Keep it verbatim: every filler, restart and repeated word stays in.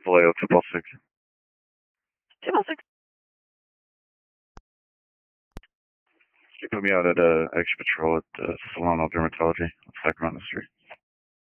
Vallejo two plus six. two plus six. You put me out at uh, extra patrol at uh, Solano Dermatology on Sacramento Street.